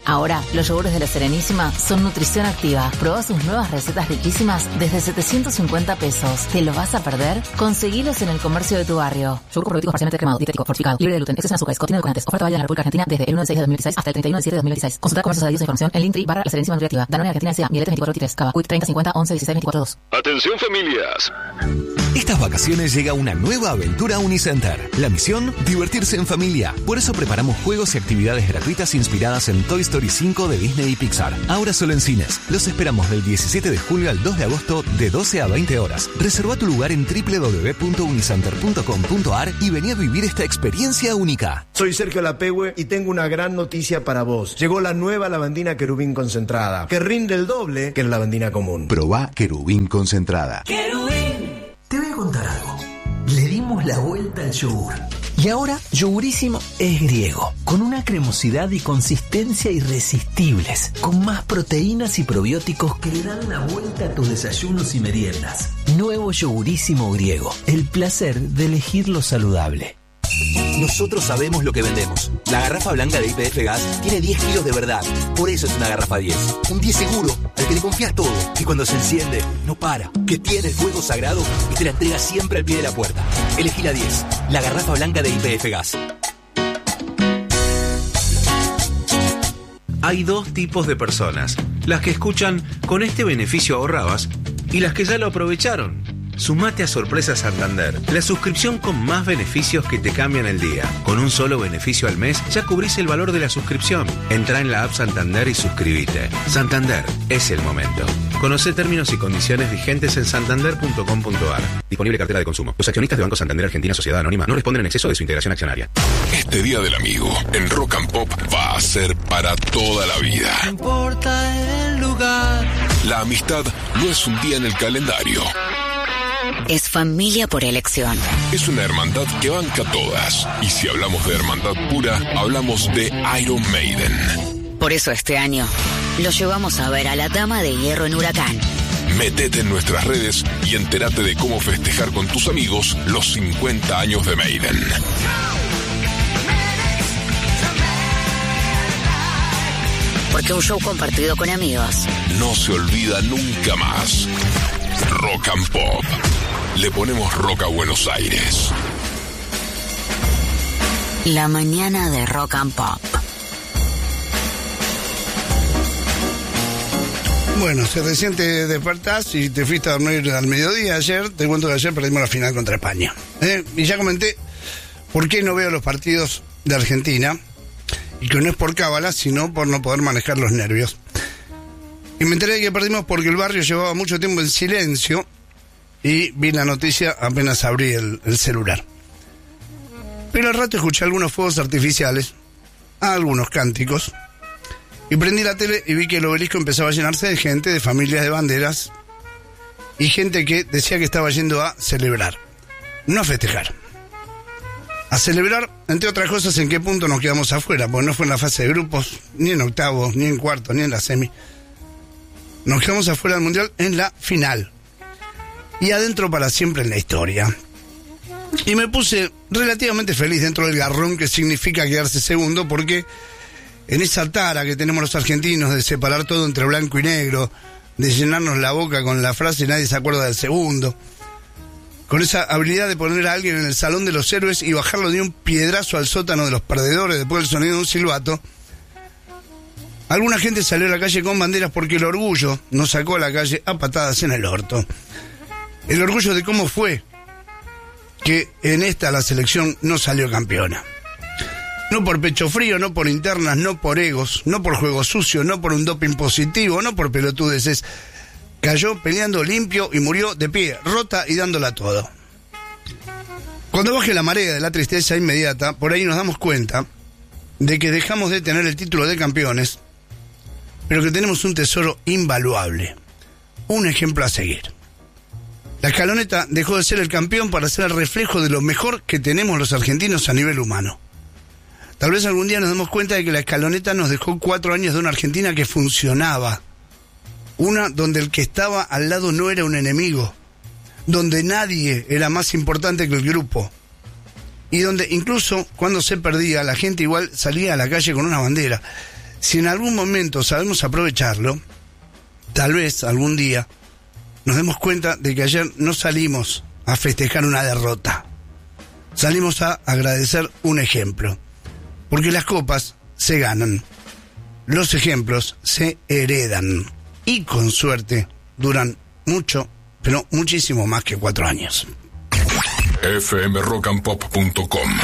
Ahora, los yogures de La Serenísima son nutrición activa. Probá sus nuevas recetas riquísimas desde 750 pesos. ¿Te lo vas a perder? Conseguilos en el comercio de tu barrio. Yogur probiótico parcialmente cremado, dietético, fortificado, libre de gluten, exceso en azúcares, contiene edulcorantes. Oferta válida en la República Argentina desde el 1 de 6 de 2016 hasta el 31 de 7 de 2016. Consulta comercios adheridos a información en Linktree / La Serenísima Nutriactiva. Danone Argentina S.A. Mieletes 2423. Cava. Quick 30 50 11 16 24 2. Atención, familias. Estas vacaciones llega una nueva aventura Unicenter. La misión, divertirse en familia. Por eso preparamos juegos y actividades gratuitas inspiradas en Toy Story 5 de Disney y Pixar. Ahora solo en cines. Los esperamos del 17 de julio al 2 de agosto de 12 a 20 horas. Reserva tu lugar en www.unicenter.com.ar y vení a vivir esta experiencia única. Soy Sergio Lapehue y tengo una gran noticia para vos. Llegó la nueva lavandina Querubín concentrada, que rinde el doble que la lavandina común. Probá Querubín concentrada. ¡Querubín! Te voy a contar algo. Le dimos la vuelta al yogur. Y ahora Yogurísimo es griego, con una cremosidad y consistencia irresistibles, con más proteínas y probióticos que le dan la vuelta a tus desayunos y meriendas. Nuevo Yogurísimo griego, el placer de elegir lo saludable. Nosotros sabemos lo que vendemos. La garrafa blanca de YPF Gas tiene 10 kilos de verdad. Por eso es una garrafa 10. Un 10 seguro, al que le confías todo. Y cuando se enciende, no para. Que tiene el fuego sagrado y te la entrega siempre al pie de la puerta. Elegí la 10. La garrafa blanca de YPF Gas. Hay dos tipos de personas. Las que escuchan "con este beneficio ahorrabas" y las que ya lo aprovecharon. Sumate a Sorpresa Santander, la suscripción con más beneficios que te cambian el día. Con un solo beneficio al mes ya cubrís el valor de la suscripción. Entrá en la app Santander y suscribite. Santander, es el momento. Conocé términos y condiciones vigentes en santander.com.ar. Disponible cartera de consumo. Los accionistas de Banco Santander Argentina Sociedad Anónima no responden en exceso de su integración accionaria. Este Día del Amigo en Rock and Pop va a ser para toda la vida. No importa el lugar. La amistad no es un día en el calendario. Es familia por elección. Es una hermandad que banca todas. Y si hablamos de hermandad pura, hablamos de Iron Maiden. Por eso este año lo llevamos a ver a la Dama de Hierro en Huracán. Métete en nuestras redes y entérate de cómo festejar con tus amigos los 50 años de Maiden. Porque un show compartido con amigos no se olvida nunca más. Rock and Pop. Le ponemos rock a Buenos Aires. La mañana de Rock and Pop. Bueno, si recién te despertás y te fuiste a dormir al mediodía ayer, te cuento que ayer perdimos la final contra España. Y ya comenté por qué no veo los partidos de Argentina, y que no es por cábala, sino por no poder manejar los nervios. Y me enteré de que perdimos porque el barrio llevaba mucho tiempo en silencio y vi la noticia apenas abrí el celular. Pero al rato escuché algunos fuegos artificiales, algunos cánticos, y prendí la tele y vi que el obelisco empezaba a llenarse de gente, de familias de banderas, y gente que decía que estaba yendo a celebrar, no a festejar. A celebrar, entre otras cosas, en qué punto nos quedamos afuera, porque no fue en la fase de grupos, ni en octavos, ni en cuartos, ni en la semi. Nos quedamos afuera del Mundial en la final. Y adentro para siempre en la historia. Y me puse relativamente feliz dentro del garrón que significa quedarse segundo, porque en esa tara que tenemos los argentinos de separar todo entre blanco y negro, de llenarnos la boca con la frase "nadie se acuerda del segundo", con esa habilidad de poner a alguien en el salón de los héroes y bajarlo de un piedrazo al sótano de los perdedores después del sonido de un silbato, alguna gente salió a la calle con banderas porque el orgullo nos sacó a la calle a patadas en el orto. El orgullo de cómo fue que en esta la selección no salió campeona. No por pecho frío, no por internas, no por egos, no por juego sucio, no por un doping positivo, no por pelotudeces. Cayó peleando limpio y murió de pie, rota y dándola todo. Cuando baje la marea de la tristeza inmediata, por ahí nos damos cuenta de que dejamos de tener el título de campeones, pero que tenemos un tesoro invaluable, un ejemplo a seguir. La escaloneta dejó de ser el campeón para ser el reflejo de lo mejor que tenemos los argentinos a nivel humano. Tal vez algún día nos demos cuenta de que la escaloneta nos dejó 4 años de una Argentina que funcionaba. Una donde el que estaba al lado no era un enemigo, donde nadie era más importante que el grupo, y donde incluso cuando se perdía la gente igual salía a la calle con una bandera. Si en algún momento sabemos aprovecharlo, tal vez algún día nos demos cuenta de que ayer no salimos a festejar una derrota. Salimos a agradecer un ejemplo. Porque las copas se ganan. Los ejemplos se heredan. Y con suerte duran mucho, pero muchísimo más que 4 años. fmrockandpop.com